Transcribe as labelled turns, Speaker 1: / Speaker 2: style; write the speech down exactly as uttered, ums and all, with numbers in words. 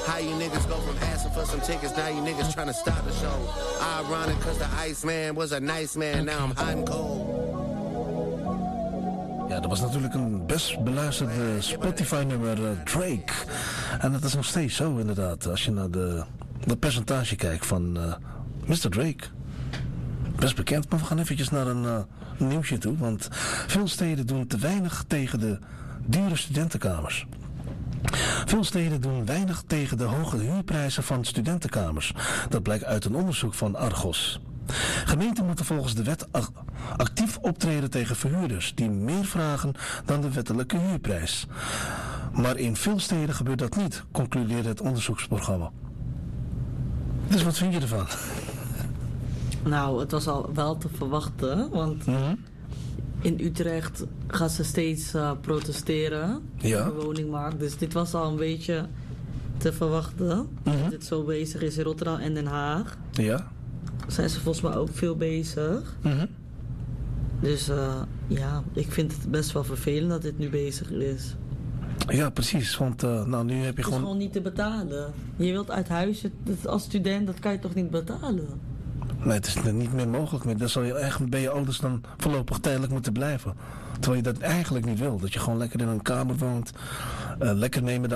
Speaker 1: How you niggas go from asking for some tickets, now you niggas trying to stop the show. Ironic cause the Iceman was a nice man, now I'm hot and cold.
Speaker 2: Ja, dat was natuurlijk een best beluisterde Spotify-nummer, uh, Drake. En dat is nog steeds zo inderdaad, als je naar de, de percentage kijkt van uh, mister Drake. Best bekend, maar we gaan eventjes naar een uh, nieuwsje toe, want veel steden doen te weinig tegen de dure studentenkamers. Veel steden doen weinig tegen de hoge huurprijzen van studentenkamers. Dat blijkt uit een onderzoek van Argos. Gemeenten moeten volgens de wet actief optreden tegen verhuurders die meer vragen dan de wettelijke huurprijs. Maar in veel steden gebeurt dat niet, concludeerde het onderzoeksprogramma. Dus wat vind je ervan?
Speaker 3: Nou, het was al wel te verwachten, want mm-hmm. in Utrecht gaan ze steeds uh, protesteren
Speaker 2: ja.
Speaker 3: op de woningmarkt. Dus dit was al een beetje te verwachten. Mm-hmm. Dat dit zo bezig is in Rotterdam en Den Haag.
Speaker 2: Ja.
Speaker 3: Zijn ze volgens mij ook veel bezig.
Speaker 2: Mm-hmm.
Speaker 3: Dus uh, ja, ik vind het best wel vervelend dat dit nu bezig is.
Speaker 2: Ja, precies. Want uh, nou, nu heb je
Speaker 3: het
Speaker 2: gewoon...
Speaker 3: is gewoon niet te betalen. Je wilt uit huis, als student, dat kan je toch niet betalen?
Speaker 2: Nee, het is niet meer mogelijk meer. Dan zal je echt bij je ouders dan voorlopig tijdelijk moeten blijven. Terwijl je dat eigenlijk niet wil. Dat je gewoon lekker in een kamer woont. Uh, lekker nemen de